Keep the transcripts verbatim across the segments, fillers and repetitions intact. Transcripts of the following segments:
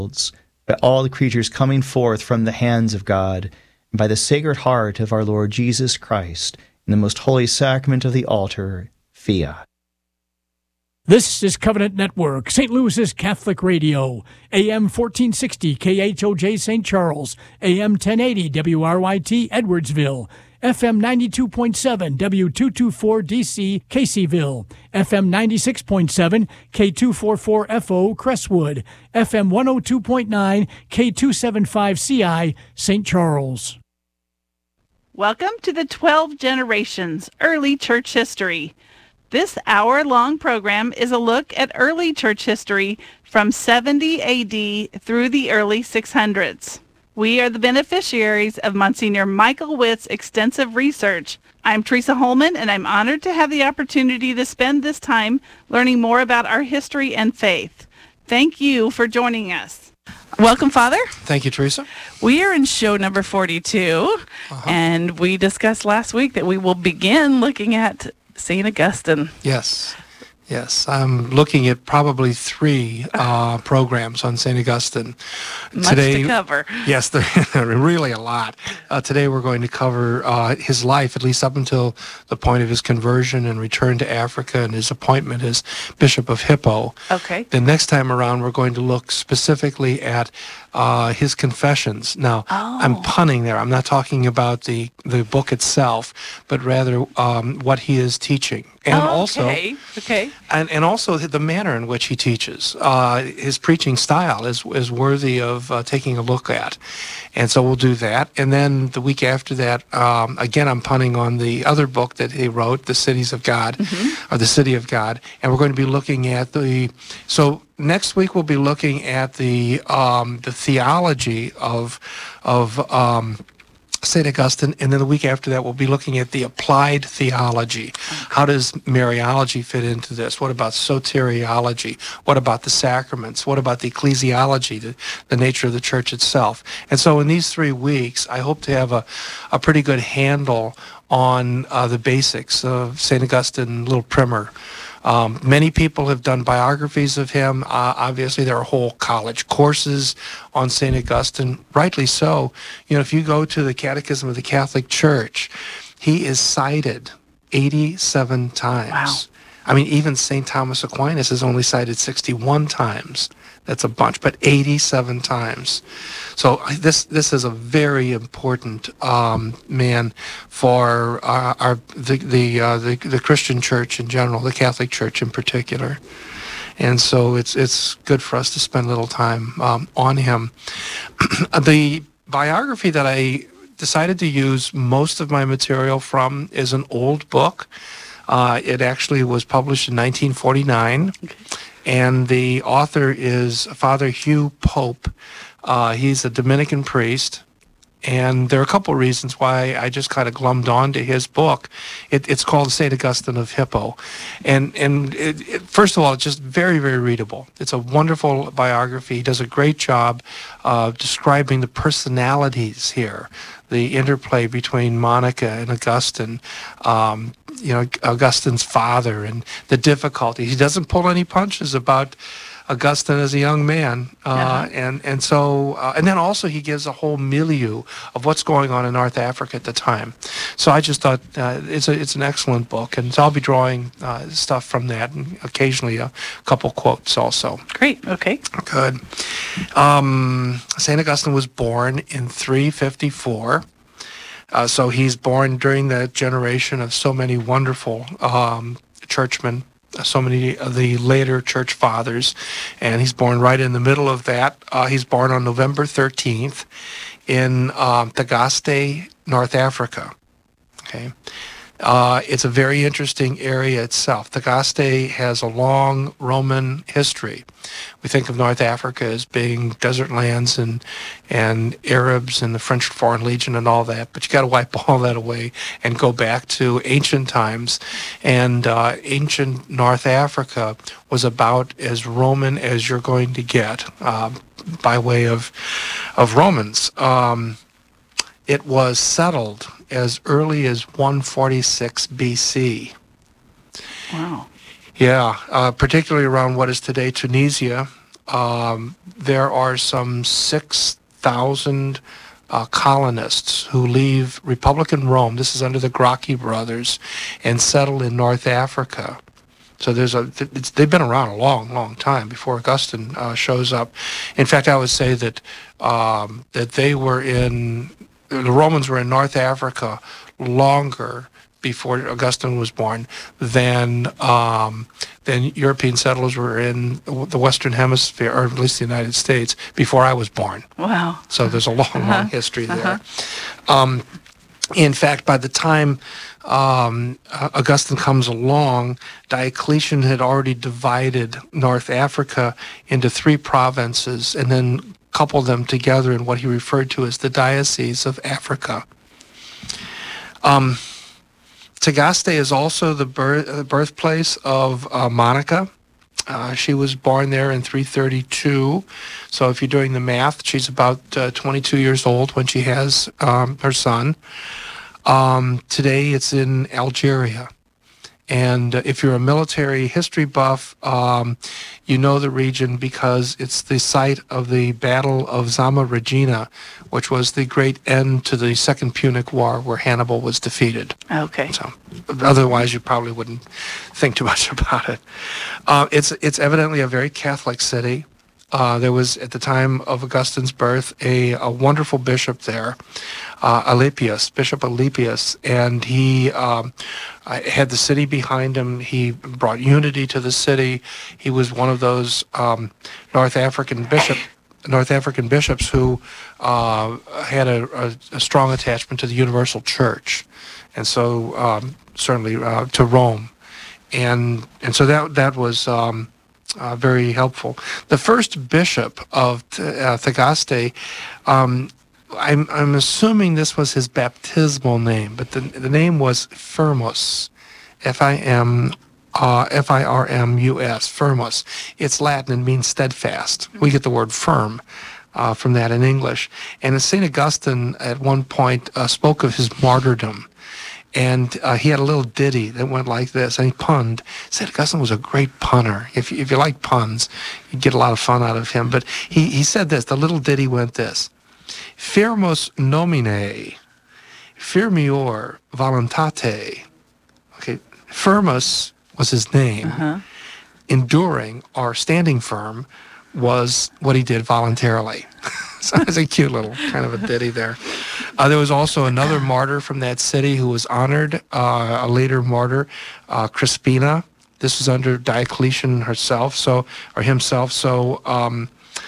by all the creatures coming forth from the hands of God, and by the Sacred Heart of our Lord Jesus Christ, in the most holy sacrament of the altar, Fiat. This is Covenant Network, Saint Louis's Catholic Radio, A M fourteen sixty K H O J Saint Charles, A M ten eighty W R Y T Edwardsville, F M ninety-two point seven W two twenty-four D C Caseyville, F M ninety-six point seven K two forty-four F O Crestwood, F M one oh two point nine K two seventy-five C I Saint Charles. Welcome to the twelve Generations Early Church History. This hour-long program is a look at early church history from seventy A D through the early six hundreds. We are the beneficiaries of Monsignor Michael Witt's extensive research. I'm Teresa Holman, and I'm honored to have the opportunity to spend this time learning more about our history and faith. Thank you for joining us. Welcome, Father. Thank you, Teresa. We are in show number forty-two, uh-huh. and we discussed last week that we will begin looking at Saint Augustine. Yes. Yes, I'm looking at probably three uh, programs on Saint Augustine. Much today, to cover. Yes, there are really a lot. Uh, today we're going to cover uh, his life, at least up until the point of his conversion and return to Africa and his appointment as Bishop of Hippo. Okay. The next time around we're going to look specifically at uh, his confessions. Now, oh. I'm punning there. I'm not talking about the, the book itself, but rather um, what he is teaching. And oh, also, okay. Okay. And, and also the manner in which he teaches. Uh, his preaching style is is worthy of uh, taking a look at. And so we'll do that. And then the week after that, um, again, I'm punning on the other book that he wrote, The Cities of God, mm-hmm. or The City of God. And we're going to be looking at the... So next week we'll be looking at the um, the theology of of... Um, Saint Augustine, and then the week after that we'll be looking at the applied theology. Okay. How does Mariology fit into this? What about soteriology? What about the sacraments? What about the ecclesiology, the, the nature of the church itself? And so in these three weeks, I hope to have a, a pretty good handle on uh, the basics of Saint Augustine, little primer. Um, many people have done biographies of him. Uh, obviously, there are whole college courses on Saint Augustine, rightly so. You know, if you go to the Catechism of the Catholic Church, he is cited eighty-seven times. Wow. I mean, even Saint Thomas Aquinas is only cited sixty-one times. That's a bunch, but eighty-seven times. So this this is a very important um, man for our, our the the, uh, the the Christian Church in general, the Catholic Church in particular, and so it's it's good for us to spend a little time um, on him. The biography that I decided to use most of my material from is an old book. Uh, it actually was published in nineteen forty-nine. Okay. And the author is Father Hugh Pope. Uh, he's a Dominican priest. And there are a couple of reasons why I just kind of glommed on to his book. It, it's called Saint Augustine of Hippo. And and it, it, first of all, it's just very, very readable. It's a wonderful biography. He does a great job uh, describing the personalities here, the interplay between Monica and Augustine, um, you know, Augustine's father, and the difficulty. He doesn't pull any punches about Augustine as a young man, uh, uh-huh. and and so uh, and then also he gives a whole milieu of what's going on in North Africa at the time. So I just thought uh, it's a it's an excellent book, and so I'll be drawing uh, stuff from that, and occasionally a couple quotes also. Great. Okay. Good. Um, Saint Augustine was born in three fifty-four. Uh, so he's born during the generation of so many wonderful um, churchmen, so many of the later church fathers, and he's born right in the middle of that. Uh, he's born on November thirteenth in um, Tagaste, North Africa. Okay. Uh, it's a very interesting area itself. Tagaste has a long Roman history. We think of North Africa as being desert lands and and Arabs and the French Foreign Legion and all that, but you got to wipe all that away and go back to ancient times. And uh, ancient North Africa was about as Roman as you're going to get uh, by way of of Romans. Um, it was settled as early as one forty-six B C. Wow. Yeah, uh, particularly around what is today Tunisia. um, there are some six thousand uh, colonists who leave Republican Rome. This is under the Gracchi brothers, and settle in North Africa. So there's a it's, they've been around a long, long time before Augustine uh, shows up. In fact, I would say that um, that they were in the Romans were in North Africa longer before Augustine was born than um, than European settlers were in the Western Hemisphere, or at least the United States, before I was born. Wow. So there's a long, Uh-huh. long history there. Uh-huh. Um, in fact, by the time um, Augustine comes along, Diocletian had already divided North Africa into three provinces and then coupled them together in what he referred to as the Diocese of Africa. Um, Tagaste is also the birth, uh, birthplace of uh, Monica. Uh, she was born there in three thirty-two. So if you're doing the math, she's about uh, twenty-two years old when she has um, her son. Um, today it's in Algeria. And uh, if you're a military history buff, um, you know the region because it's the site of the Battle of Zama Regina, which was the great end to the Second Punic War where Hannibal was defeated. Okay. So, otherwise, you probably wouldn't think too much about it. Uh, it's it's evidently a very Catholic city. Uh, there was, at the time of Augustine's birth, a, a wonderful bishop there, uh, Alypius, Bishop Alypius, and he um, had the city behind him. He brought unity to the city. He was one of those um, North African bishop, North African bishops who uh, had a, a, a strong attachment to the Universal Church, and so um, certainly uh, to Rome, and and so that that was. Um, Uh, very helpful. The first bishop of uh, Tagaste, um, I'm, I'm assuming this was his baptismal name, but the, the name was Firmus, F I M, uh, F I R M U S, Firmus. It's Latin and means steadfast. We get the word firm uh, from that in English. And Saint Augustine at one point uh, spoke of his martyrdom. And uh, he had a little ditty that went like this, and he punned. Said Augustine was a great punner. If you, if you like puns, you get a lot of fun out of him. But he, he said this, the little ditty went this: Firmus nomine, firmior voluntate. Okay, Firmus was his name. Uh-huh. Enduring, or standing firm, was what he did voluntarily. So it's a cute little kind of a ditty there. Uh, there was also another martyr from that city who was honored, uh, a later martyr, uh, Crispina. This was under Diocletian herself, so or himself. So um,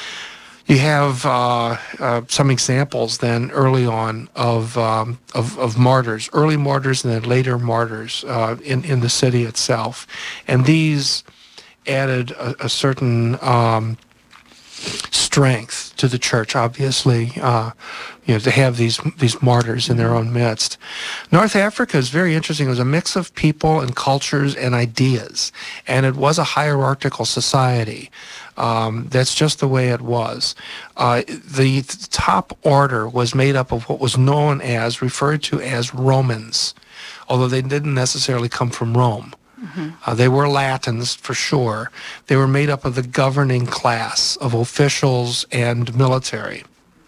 you have uh, uh, some examples then early on of, um, of of martyrs, early martyrs and then later martyrs uh, in in the city itself, and these added a, a certain um, strength to the church, obviously, uh, you know, to have these these martyrs in their own midst. North Africa is very interesting. It was a mix of people and cultures and ideas, and it was a hierarchical society. Um, that's just the way it was. Uh, the top order was made up of what was known as, referred to as Romans, although they didn't necessarily come from Rome. Mm-hmm. Uh, they were Latins, for sure. They were made up of the governing class of officials and military.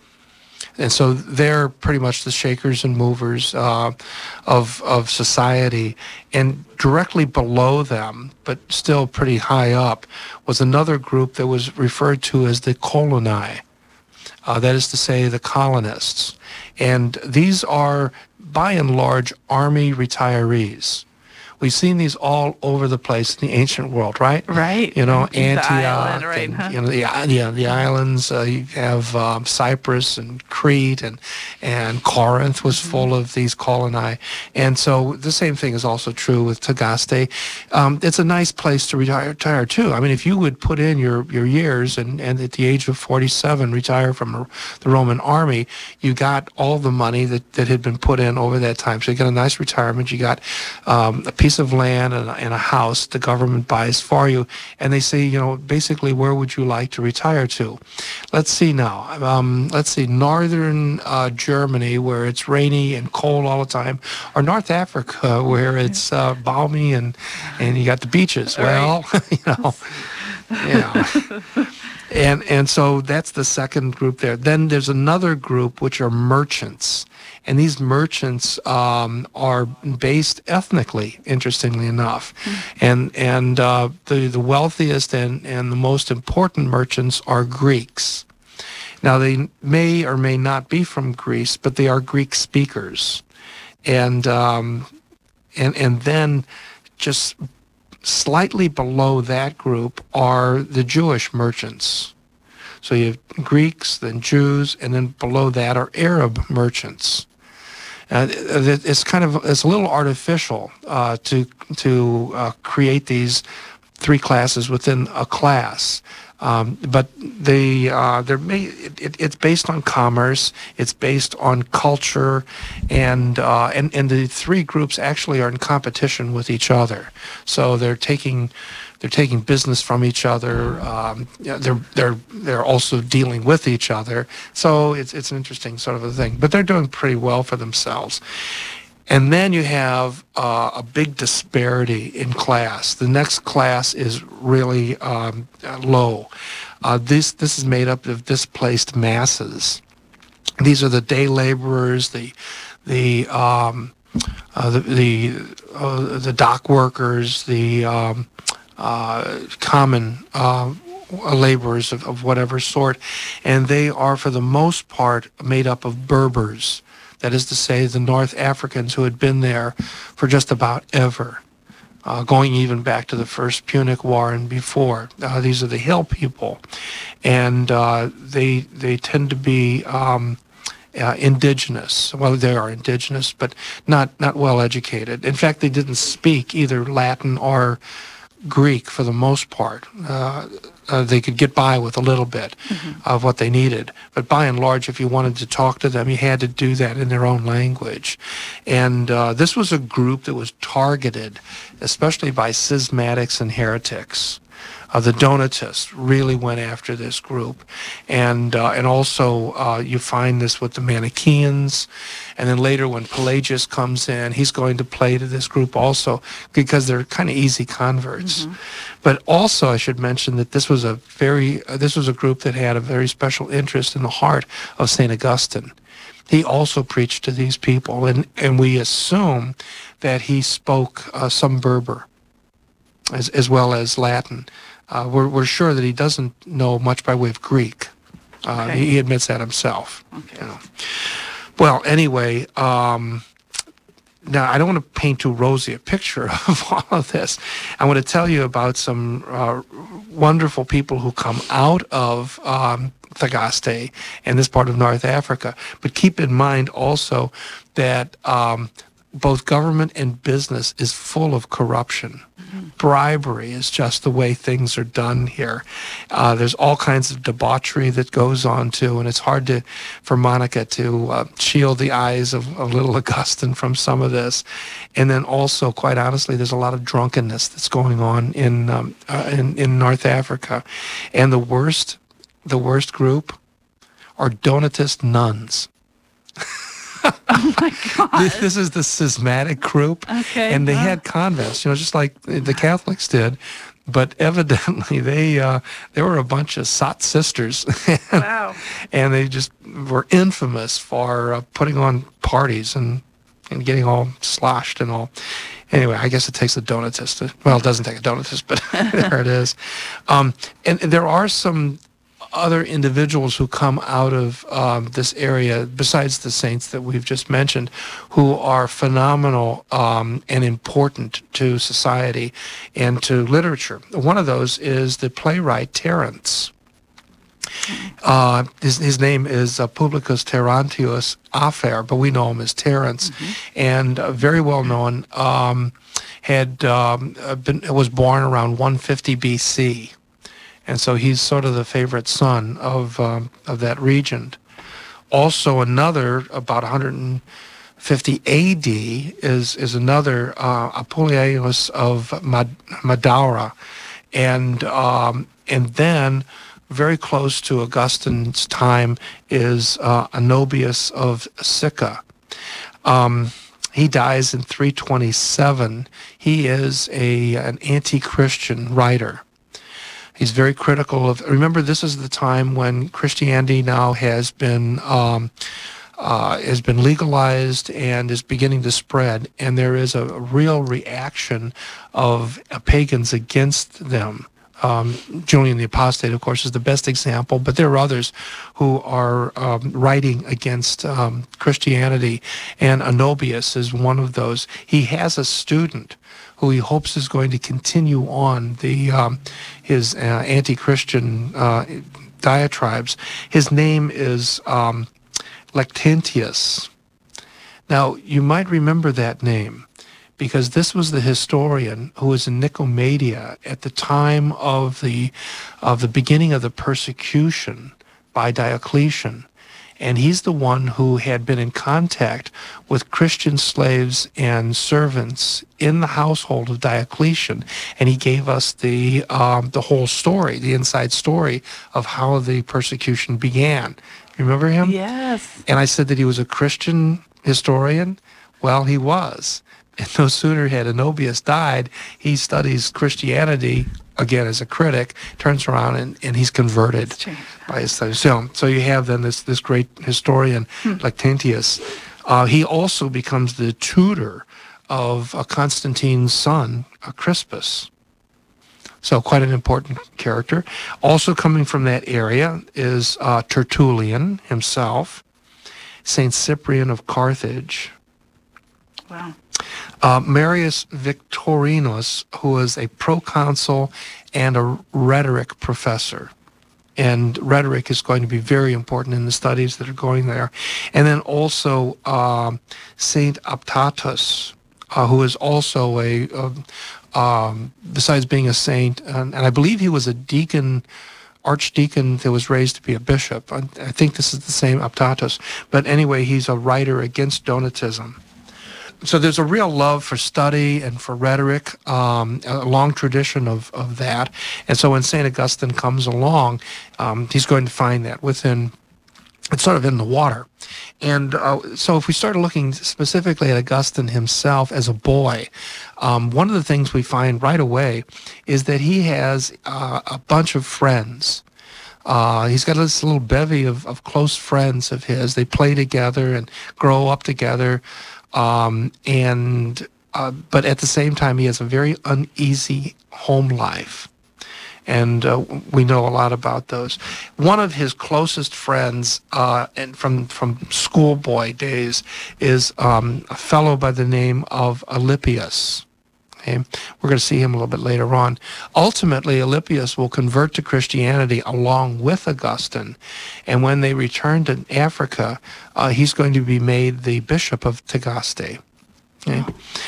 And so they're pretty much the shakers and movers uh, of, of society. And directly below them, but still pretty high up, was another group that was referred to as the coloni. Uh, that is to say, the colonists. And these are, by and large, army retirees. We've seen these all over the place in the ancient world, right? Right. You know, The Antioch, island, right, and huh? you know, the yeah, the islands. Uh, you have um, Cyprus and Crete, and and Corinth was Mm-hmm. full of these coloni. And so the same thing is also true with Tagaste. Um, it's a nice place to retire, retire too. I mean, if you would put in your your years and and at the age of forty-seven retire from the Roman army, you got all the money that that had been put in over that time. So you got a nice retirement. You got um, a piece of land and a, and a house the government buys for you, and they say, you know, basically, where would you like to retire to? Let's see now. Um, let's see, northern uh, Germany, where it's rainy and cold all the time, or North Africa, where it's uh, balmy and and you got the beaches. Well, you know, yeah. and and so that's the second group there. Then there's another group which are merchants, and these merchants um, are based ethnically, interestingly enough, mm-hmm. and and uh, the the wealthiest and and the most important merchants are Greeks. Now they may or may not be from Greece, but they are Greek speakers, and um, and and then just slightly below that group are the Jewish merchants. So you have Greeks, then Jews, and then below that are Arab merchants. Uh, it's kind of it's a little artificial uh, to to uh, create these three classes within a class. Um, but they uh, they're made, it, it's based on commerce. It's based on culture, and uh, and and the three groups actually are in competition with each other. So they're taking they're taking business from each other. Um, they're they're they're also dealing with each other. So it's it's an interesting sort of a thing. But they're doing pretty well for themselves. And then you have uh, a big disparity in class. The next class is really um, low. Uh, this this is made up of displaced masses. These are the day laborers, the the um, uh, the the, uh, the dock workers, the um, uh, common uh, laborers of, of whatever sort, and they are for the most part made up of Berbers. That is to say, the North Africans who had been there for just about ever, uh, going even back to the First Punic War and before. Uh, these are the hill people, and uh, they they tend to be um, uh, indigenous. Well, they are indigenous, but not not well educated. In fact, they didn't speak either Latin or Greek for the most part. Uh, uh, they could get by with a little bit mm-hmm. of what they needed. But by and large, if you wanted to talk to them, you had to do that in their own language. And uh, this was a group that was targeted, especially by schismatics and heretics. Uh, the Donatists really went after this group, and uh, and also uh, you find this with the Manichaeans, and then later when Pelagius comes in, he's going to play to this group also because they're kind of easy converts. Mm-hmm. But also I should mention that this was a very uh, this was a group that had a very special interest in the heart of Saint Augustine. He also preached to these people, and and we assume that he spoke uh, some Berber as as well as Latin. Uh, we're, we're sure that he doesn't know much by way of Greek. Uh, okay. he, he admits that himself. Okay. You know. Well, anyway, um, now I don't want to paint too rosy a picture of all of this. I want to tell you about some uh, wonderful people who come out of um, Thagaste and this part of North Africa. But keep in mind also that um, both government and business is full of corruption. Bribery is just the way things are done here. Uh, there's all kinds of debauchery that goes on too, and it's hard to, for Monica to uh, shield the eyes of, of little Augustine from some of this. And then also, quite honestly, there's a lot of drunkenness that's going on in um, uh, in, in North Africa, and the worst, the worst group are Donatist nuns. Oh my God! This, this is the schismatic group, okay, and they wow. had convents, you know, just like the Catholics did. But evidently, they uh, they were a bunch of sot sisters, wow! And they just were infamous for uh, putting on parties and and getting all sloshed and all. Anyway, I guess it takes a Donatist. To, well, it doesn't take a Donatist, but there it is. Um, and, and there are some other individuals who come out of um, this area, besides the saints that we've just mentioned, who are phenomenal um, and important to society and to literature. One of those is the playwright Terence. Uh, his, his name is uh, Publicus Terentius Afer, but we know him as Terence, mm-hmm. and uh, very well known. Um, had um, been was born around one fifty B C. And so he's sort of the favorite son of um, of that region. Also, another about one fifty A D is is another uh, Apuleius of Mad- Madaura, and um, and then very close to Augustine's time is uh, Anobius of Sicca. Um, he dies in three twenty-seven. He is a an anti-Christian writer. He's very critical of, remember, this is the time when Christianity now has been um, uh, has been legalized and is beginning to spread, and there is a, a real reaction of uh, pagans against them. Um, Julian the Apostate, of course, is the best example, but there are others who are um, writing against um, Christianity, and Anobius is one of those. He has a student who he hopes is going to continue on the um, his uh, anti-Christian uh, diatribes. His name is um, Lactantius. Now, you might remember that name, because this was the historian who was in Nicomedia at the time of the of the beginning of the persecution by Diocletian. And he's the one who had been in contact with Christian slaves and servants in the household of Diocletian. And he gave us the um, the whole story, the inside story of how the persecution began. Remember him? Yes. And I said that he was a Christian historian. Well, he was. And no sooner had Anobius died, he studies Christianity, again as a critic, turns around and, and he's converted by his studies. So, so you have then this, this great historian, hmm. Lactantius. Uh, he also becomes the tutor of uh, Constantine's son, uh, Crispus. So quite an important character. Also coming from that area is uh, Tertullian himself, Saint Cyprian of Carthage. Wow. Uh, Marius Victorinus, who was a proconsul and a rhetoric professor. And rhetoric is going to be very important in the studies that are going there. And then also uh, Saint Optatus, uh, who is also a, uh, um, besides being a saint, and, and I believe he was a deacon, archdeacon that was raised to be a bishop. I, I think this is the same Optatus. But anyway, he's a writer against Donatism. So there's a real love for study and for rhetoric, um, a long tradition of, of that. And so when Saint Augustine comes along, um, he's going to find that within, it's sort of in the water. And uh, so if we start looking specifically at Augustine himself as a boy, um, one of the things we find right away is that he has uh, a bunch of friends. Uh, he's got this little bevy of, of close friends of his. They play together and grow up together. Um, and uh, but at the same time, he has a very uneasy home life. And uh, we know a lot about those. One of his closest friends uh, and from, from schoolboy days is um, a fellow by the name of Alypius. Okay? We're going to see him a little bit later on. Ultimately, Alypius will convert to Christianity along with Augustine. And when they return to Africa, uh, he's going to be made the bishop of Tagaste. Okay?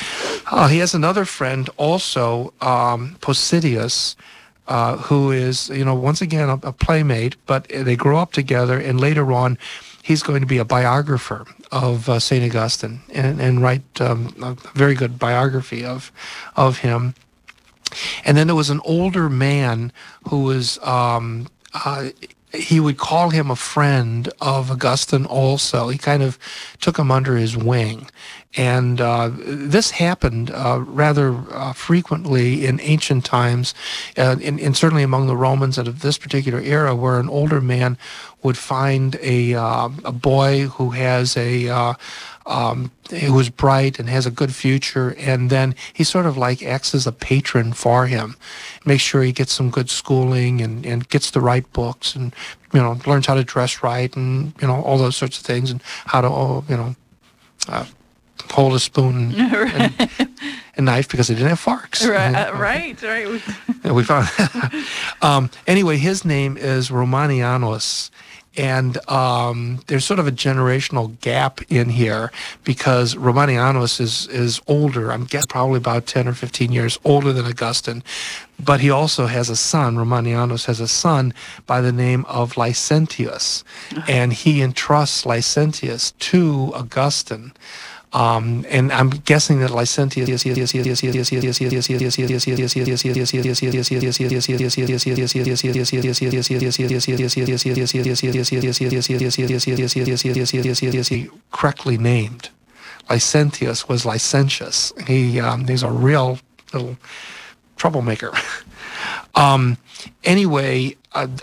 Uh, he has another friend also, um, Posidius, uh, who is, you know, once again a, a playmate, but they grow up together, and later on he's going to be a biographer of uh, Saint Augustine and, and write um, a very good biography of of him. And then there was an older man who was, um, uh, he would call him a friend of Augustine also. He kind of took him under his wing. And uh, this happened uh, rather uh, frequently in ancient times, uh, and, and certainly among the Romans and of this particular era, where an older man would find a uh, a boy who has a uh, um, who is bright and has a good future, and then he sort of like acts as a patron for him, makes sure he gets some good schooling and, and gets the right books, and you know learns how to dress right, and you know all those sorts of things, and how to oh, you know. Uh, hold a spoon and, and a knife because they didn't have forks. Right, uh, right, right. And we found um, anyway, his name is Romanianus. And um, there's sort of a generational gap in here because Romanianus is, is older. I'm guessing probably about ten or fifteen years older than Augustine. But he also has a son. Romanianus has a son by the name of Licentius. And he entrusts Licentius to Augustine. Um, and I'm guessing that Licentius correctly named. Licentius was licentious. He um, he's a real little troublemaker. um, anyway, uh,